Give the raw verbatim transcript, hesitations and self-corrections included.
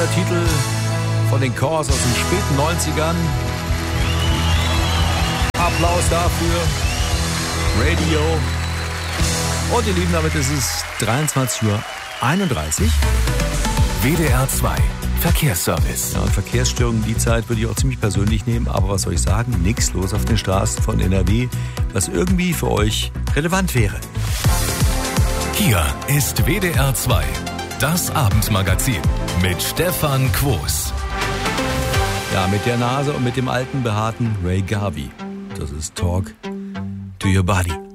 Der Titel von den Corrs aus den späten neunzigern. Applaus dafür. Radio. Und ihr Lieben, damit ist es dreiundzwanzig Uhr einunddreißig. W D R zwei Verkehrsservice. Ja, und Verkehrsstörungen, die Zeit würde ich auch ziemlich persönlich nehmen. Aber was soll ich sagen? Nichts los auf den Straßen von N R W, was irgendwie für euch relevant wäre. Hier ist W D R zwei, das Abendmagazin mit Stefan Quos. Ja, mit der Nase und mit dem alten, behaarten Ray Garvey. Das ist Talk to Your Body.